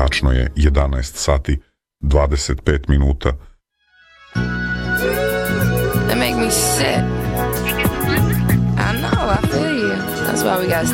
Tačno je 11 sati 25 minuta. That make me sick. I know, I feel you. That's why we gotta